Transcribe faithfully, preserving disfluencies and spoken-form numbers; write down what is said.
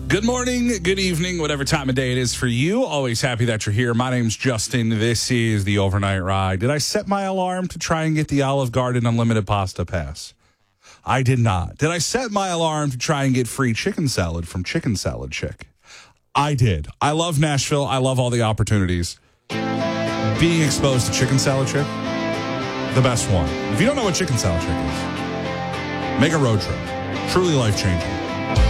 Good morning, good evening, whatever time of day it is for you. Always happy that you're here. My name's Justin. This is the Overnight Ride. Did I set my alarm to try and get the Olive Garden Unlimited Pasta Pass? I did not. Did I set my alarm to try and get free chicken salad from Chicken Salad Chick? I did. I love Nashville. I love all the opportunities. Being exposed to Chicken Salad Chick, the best one. If you don't know what Chicken Salad Chick is, make a road trip. Truly life-changing.